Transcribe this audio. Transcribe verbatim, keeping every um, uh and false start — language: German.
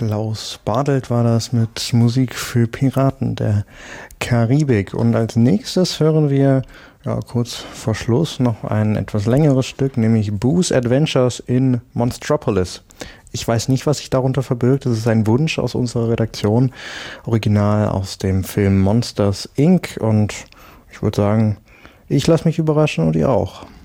Klaus Badelt war das mit Musik für Piraten der Karibik. Und als nächstes hören wir ja, kurz vor Schluss noch ein etwas längeres Stück, nämlich Boo's Adventures in Monstropolis. Ich weiß nicht, was sich darunter verbirgt. Das ist ein Wunsch aus unserer Redaktion, original aus dem Film Monsters Incorporated. Und ich würde sagen, ich lasse mich überraschen und ihr auch.